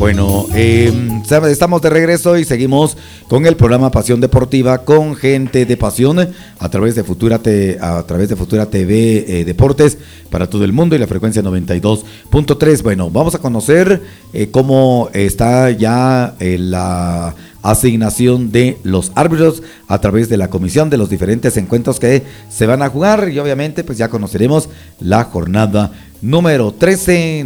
Bueno, estamos de regreso y seguimos con el programa Pasión Deportiva con gente de pasión a través de Futura TV Deportes para todo el mundo y la frecuencia 92.3. Bueno, vamos a conocer cómo está ya la asignación de los árbitros a través de la comisión de los diferentes encuentros que se van a jugar y obviamente pues ya conoceremos la jornada número 13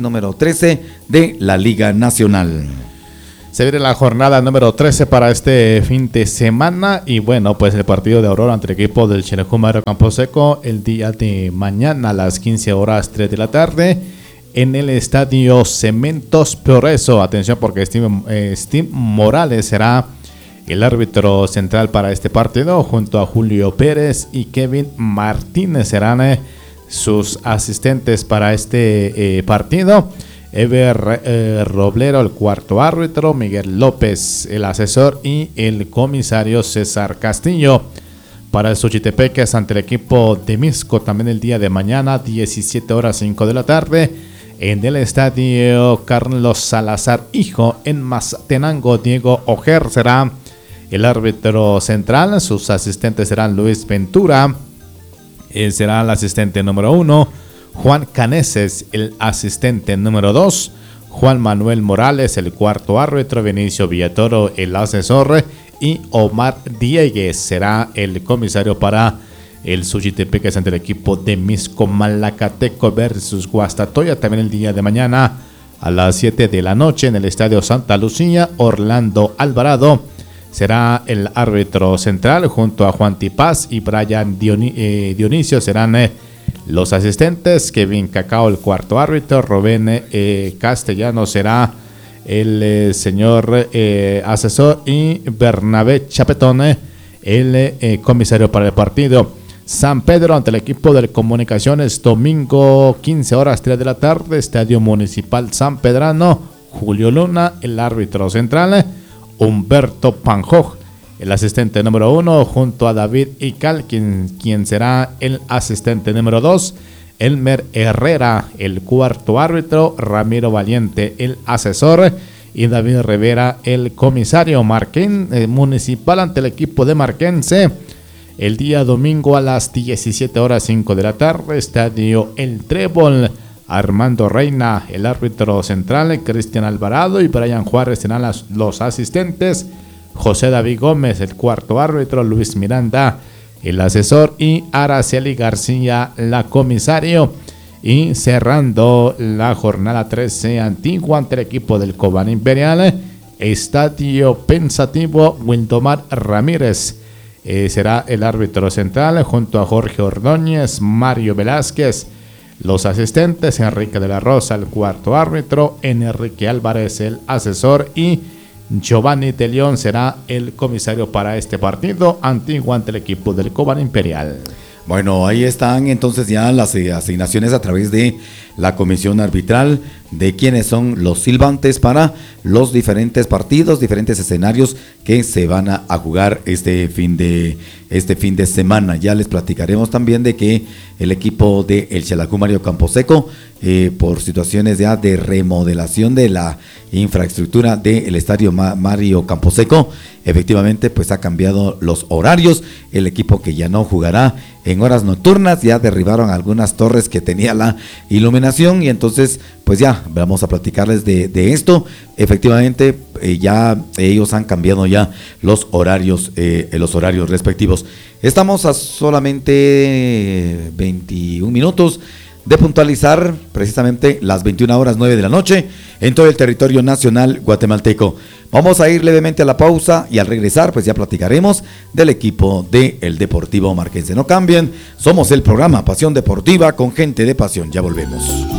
de la Liga Nacional. Se viene la jornada número 13 para este fin de semana y bueno, pues el partido de Aurora ante el equipo del Xelajú Mario Camposeco el día de mañana a las 15:03 de la tarde en el estadio Cementos Progreso. Atención porque Steve Morales será el árbitro central para este partido junto a Julio Pérez y Kevin Martínez serán sus asistentes para este partido. Ever Roblero, el cuarto árbitro, Miguel López, el asesor y el comisario César Castillo. Para el Xochitepeques ante el equipo de Misco también el día de mañana 17:05 de la tarde en el estadio Carlos Salazar Hijo en Mazatenango. Diego Ojer será el árbitro central, sus asistentes serán Luis Ventura, él será el asistente número 1, Juan Caneses, el asistente número 2, Juan Manuel Morales, el cuarto árbitro, Benicio Villatoro, el asesor, y Omar Diegues será el comisario para el Xochitepeques ante el equipo de Misco Malacateco versus Guastatoya. También el día de mañana a las 7 de la noche en el estadio Santa Lucía, Orlando Alvarado será el árbitro central junto a Juan Tipaz y Brian Dionisio serán los asistentes. Kevin Cacao, el cuarto árbitro, Rubén Castellano será el señor asesor y Bernabé Chapetón el comisario para el partido. San Pedro ante el equipo de Comunicaciones domingo 15:03 de la tarde, Estadio Municipal San Pedrano. Julio Luna, el árbitro central, Humberto Panjoj, el asistente número 1, junto a David Ical, quien será el asistente número 2, Elmer Herrera, el cuarto árbitro, Ramiro Valiente, el asesor, y David Rivera, el comisario. Marquén Municipal ante el equipo de Marquense, el día domingo a las 17:05 de la tarde, Estadio El Trébol. Armando Reina, el árbitro central, Cristian Alvarado y Brian Juárez serán los asistentes. José David Gómez, el cuarto árbitro, Luis Miranda, el asesor, y Araceli García, la comisario. Y cerrando la jornada 13, Antigua ante el equipo del Cobán Imperial, Estadio Pensativo, Wildomar Ramírez será el árbitro central junto a Jorge Ordóñez, Mario Velázquez. Los asistentes, Enrique de la Rosa, el cuarto árbitro, Enrique Álvarez, el asesor, y Giovanni de León será el comisario para este partido. Antigua ante el equipo del Cobán Imperial. Bueno, ahí están entonces ya las asignaciones a través de la comisión arbitral de quienes son los silbantes para los diferentes partidos, diferentes escenarios que se van a jugar este fin de semana. Ya les platicaremos también de que el equipo de el Xelajú Mario Camposeco, por situaciones ya de remodelación de la infraestructura del estadio Mario Camposeco, efectivamente pues ha cambiado los horarios. El equipo que ya no jugará en horas nocturnas, ya derribaron algunas torres que tenía la iluminación y entonces pues ya vamos a platicarles de esto. Efectivamente ya ellos han cambiado ya los horarios respectivos. Estamos a solamente 21 minutos de puntualizar precisamente las 21:09 de la noche en todo el territorio nacional guatemalteco. Vamos a ir levemente a la pausa y al regresar pues ya platicaremos del equipo del Deportivo Marquense. No cambien, somos el programa Pasión Deportiva con gente de pasión. Ya volvemos.